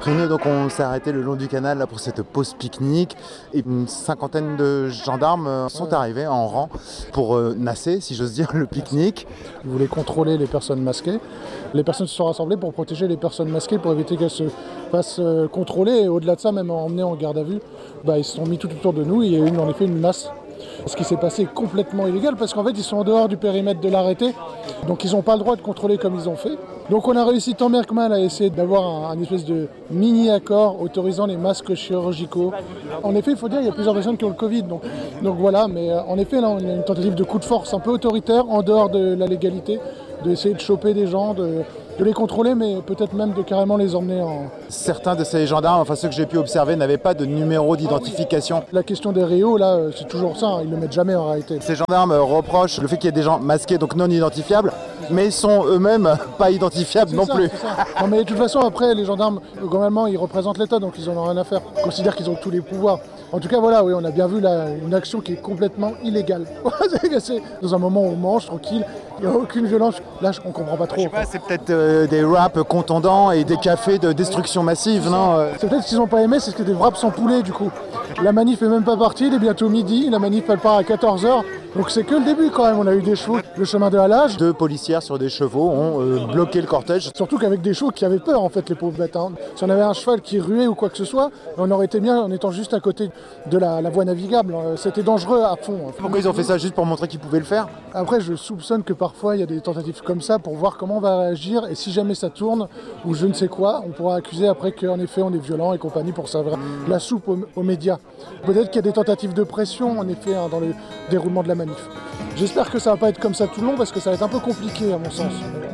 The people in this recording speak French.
Nous, donc, on s'est arrêté le long du canal là, pour cette pause pique-nique et une cinquantaine de gendarmes sont arrivés en rang pour nasser, si j'ose dire, le pique-nique. Ils voulaient contrôler les personnes masquées. Les personnes se sont rassemblées pour protéger les personnes masquées, pour éviter qu'elles se fassent contrôler. Et au-delà de ça, même emmenées en garde à vue, ils se sont mis tout autour de nous. Il y a eu en effet une nasse. Ce qui s'est passé est complètement illégal parce qu'en fait ils sont en dehors du périmètre de l'arrêté, donc ils n'ont pas le droit de contrôler comme ils ont fait. Donc on a réussi tant bien que mal à essayer d'avoir un espèce de mini-accord autorisant les masques chirurgicaux. En effet, il faut dire qu'il y a plusieurs personnes qui ont le Covid, donc voilà, mais en effet là on a une tentative de coup de force un peu autoritaire en dehors de la légalité, d'essayer de choper des gens, de les contrôler, mais peut-être même de carrément les emmener en... Certains de ces gendarmes, enfin ceux que j'ai pu observer, n'avaient pas de numéro d'identification. La question des réos, là, c'est toujours ça, ils ne le mettent jamais en réalité. Ces gendarmes reprochent le fait qu'il y ait des gens masqués, donc non identifiables, mais ils sont eux-mêmes pas identifiables non plus. Non mais de toute façon, après, les gendarmes, globalement, ils représentent l'État, donc ils n'en ont rien à faire. Ils considèrent qu'ils ont tous les pouvoirs. En tout cas, voilà, oui, on a bien vu là, une action qui est complètement illégale. C'est dans un moment où on mange, tranquille, il n'y a aucune violence. Là, on ne comprend pas trop. Je sais pas, c'est peut-être des wraps contondants et des cafés de destruction massive, non C'est peut-être ce qu'ils n'ont pas aimé, c'est que des wraps sans poulet, du coup. La manif n'est même pas partie, il est bientôt midi, la manif elle part à 14h. Donc c'est que le début quand même, on a eu des chevaux, le chemin de halage. 2 policières sur des chevaux ont bloqué le cortège. Surtout qu'avec des chevaux qui avaient peur en fait, les pauvres bêtes. Si on avait un cheval qui ruait ou quoi que ce soit, on aurait été bien en étant juste à côté de la voie navigable. C'était dangereux à fond. Pourquoi ils ont fait ça, juste pour montrer qu'ils pouvaient le faire? Après je soupçonne que parfois il y a des tentatives comme ça pour voir comment on va réagir et si jamais ça tourne ou je ne sais quoi, on pourra accuser après qu'en effet on est violent et compagnie pour servir la soupe aux médias. Peut-être qu'il y a des tentatives de pression en effet dans le déroulement de la manif. J'espère que ça va pas être comme ça tout le long parce que ça va être un peu compliqué à mon sens.